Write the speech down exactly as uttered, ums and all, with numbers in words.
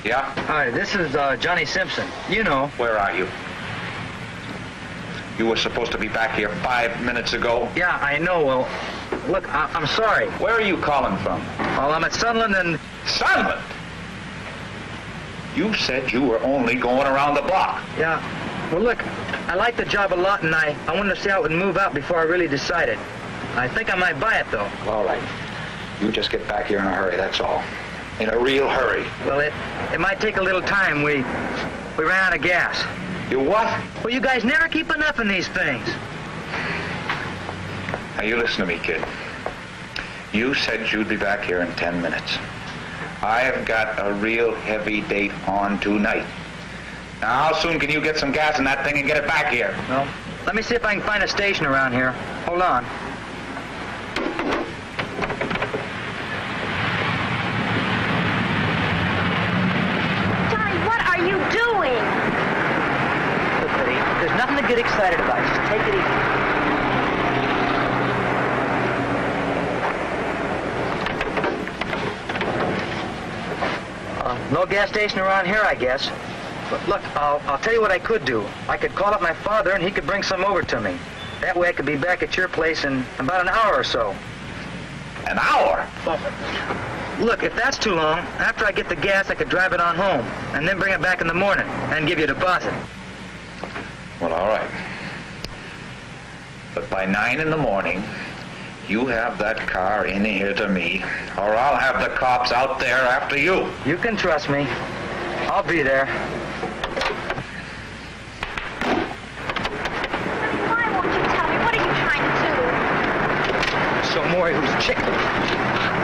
Yeah? Hi, this is uh, Johnny Simpson. You know. Where are you? You were supposed to be back here five minutes ago. Yeah, I know. Well, look, I I'm sorry. Where are you calling from? Well, I'm at Sunland and... Sunland? You said you were only going around the block. Yeah. Well, look, I like the job a lot, and I, I wanted to see how it would move out before I really decided. I think I might buy it, though. All right. You just get back here in a hurry, that's all. In a real hurry. Well, it it might take a little time. We we ran out of gas. You what? Well, you guys never keep enough in these things. Now, you listen to me, kid. You said you'd be back here in ten minutes. I've got a real heavy date on tonight. Now, how soon can you get some gas in that thing and get it back here? Well, let me see if I can find a station around here. Hold on. Johnny, what are you doing? Look, Betty, there's nothing to get excited about. Just take it easy. Uh, no gas station around here, I guess. But look, I'll, I'll tell you what I could do. I could call up my father and he could bring some over to me. That way I could be back at your place in about an hour or so. An hour? Well, look, if that's too long, after I get the gas, I could drive it on home and then bring it back in the morning and give you a deposit. Well, all right. But by nine in the morning, you have that car in here to me, or I'll have the cops out there after you. You can trust me. I'll be there. Why won't you tell me? What are you trying to do? So Maury, who's chicken?